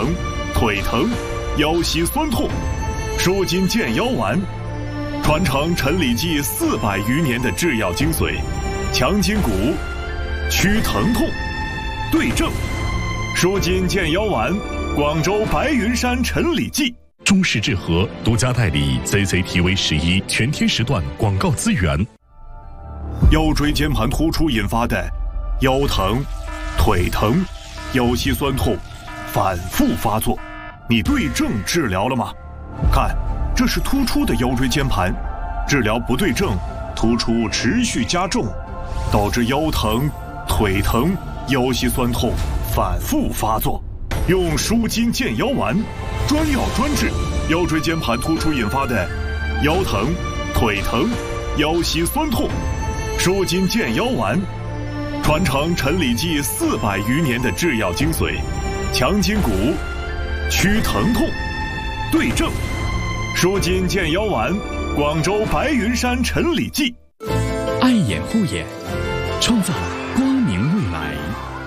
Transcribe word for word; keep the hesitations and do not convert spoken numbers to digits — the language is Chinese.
疼、腿疼、腰膝酸痛，舒筋健腰丸，传承陈李济四百余年的制药精髓，强筋骨，祛疼痛，对症，舒筋健腰丸，广州白云山陈李济。 中式治和独家代理 C C T V 十一全天时段广告资源。 腰椎间盘突出引发的腰疼、腿疼、腰膝酸痛反复发作，你对症治疗了吗？看，这是突出的腰椎间盘，治疗不对症，突出持续加重，导致腰疼、腿疼、腰膝酸痛反复发作。用舒筋健腰丸，专药专治腰椎间盘突出引发的腰疼、腿疼、腰膝酸痛。舒筋健腰丸，传承陈李济四百余年的制药精髓，强筋骨，祛疼痛，对症，舒筋健腰丸，广州白云山陈李济。 爱眼护眼，创造光明未来。